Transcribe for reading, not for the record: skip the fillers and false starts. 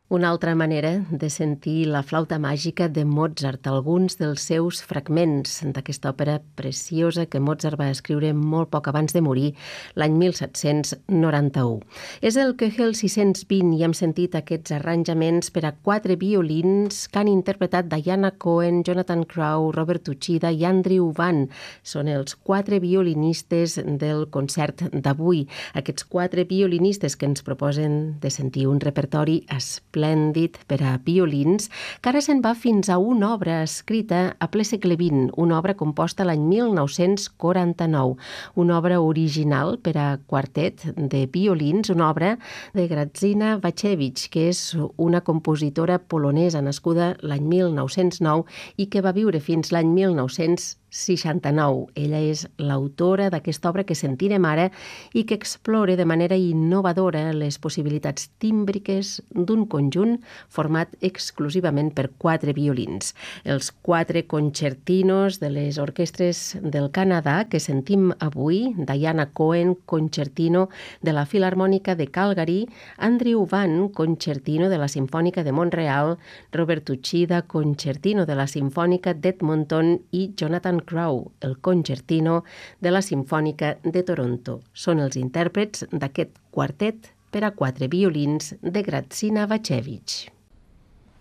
Una altra manera de sentir la flauta màgica de Mozart, alguns dels seus fragments d'aquesta òpera preciosa que Mozart va escriure molt poc abans de morir, l'any 1791. És el Köchel 620 i hem sentit aquests arranjaments per a 4 violins que han interpretat Diana Cohen, Jonathan Crowe, Robert Uchida i Andrew Vann. Són els 4 violinistes del concert d'avui. Aquests 4 violinistes que ens proposen de sentir un repertori esplèndid per a violins, que ara se'n va fins a una obra escrita a ple segle XX, una obra composta l'any 1949, una obra original per a quartet de violins, una obra de Grażyna Bacewicz, que és una compositora polonesa nascuda l'any 1909 i que va viure fins l'any 1969. Ella és l'autora d'aquesta obra que sentirem ara i que explora de manera innovadora les possibilitats tímbriques d'un conjunt format exclusivament per 4 violins. Els 4 concertinos de les orquestres del Canadà que sentim avui: Diana Cohen, concertino de la Filharmònica de Calgary, Andrew Vann, concertino de la Simfònica de Montreal, Robert Uchida, concertino de la Simfònica d'Edmonton i Jonathan Crowe, el concertino de la Simfònica de Toronto. Són els intèrprets d'aquest quartet per a 4 violins de Grażyna Bacewicz.